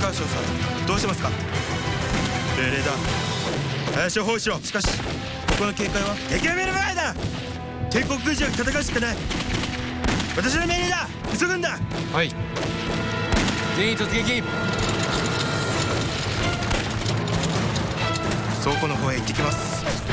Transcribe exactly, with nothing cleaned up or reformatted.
川少佐、どうしますか？命令だ。林を包囲しろ。しかしここの警戒は敵を見る前だ。帝国軍事は戦うしかない。私の命令だ。急ぐんだ。 はい、全員突撃。 倉庫の方へ行ってきます。